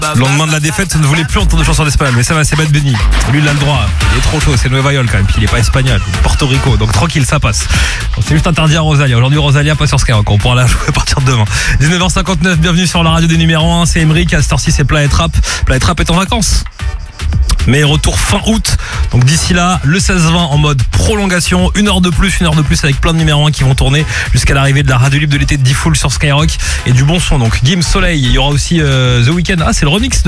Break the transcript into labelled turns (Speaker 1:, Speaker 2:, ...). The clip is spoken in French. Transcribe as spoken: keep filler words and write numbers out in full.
Speaker 1: Le lendemain de la défaite, ne voulait plus entendre de chansons d'espagnol. Mais ça va, c'est Bad Bunny. Lui, il a le droit. Il est trop chaud. C'est Nueva York quand même. Puis il est pas espagnol. Il est Porto Rico. Donc tranquille, ça passe. C'est juste interdit à Rosalia. Aujourd'hui, Rosalia pas sur Skyrock. On pourra la jouer à partir de demain. dix-neuf heures cinquante-neuf. Bienvenue sur la radio des numéros un. C'est Emeric. À cette heure-ci, c'est Planète Rap. Planète Rap est en vacances. Mais retour fin août. Donc d'ici là, le seize vingt en mode prolongation. Une heure de plus, une heure de plus avec plein de numéros un qui vont tourner jusqu'à l'arrivée de la radio libre de l'été de D-Fool sur Skyrock et du bon son. Donc Gims Soleil. Il y aura aussi euh, The Weeknd. Ah, c'est le remix de